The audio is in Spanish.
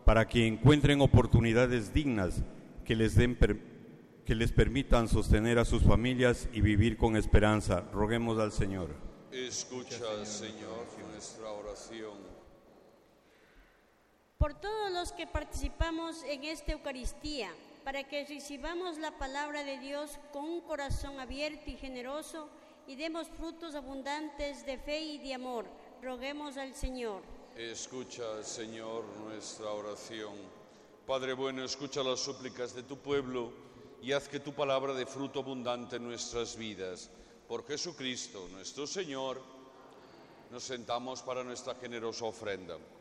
para que encuentren oportunidades dignas que les permitan sostener a sus familias y vivir con esperanza. Roguemos al Señor. Escucha, Señor, nuestra oración. Por todos los que participamos en esta Eucaristía, para que recibamos la palabra de Dios con un corazón abierto y generoso y demos frutos abundantes de fe y de amor, roguemos al Señor. Escucha, Señor, nuestra oración. Padre bueno, escucha las súplicas de tu pueblo y haz que tu palabra dé fruto abundante en nuestras vidas. Por Jesucristo, nuestro Señor, nos sentamos para nuestra generosa ofrenda.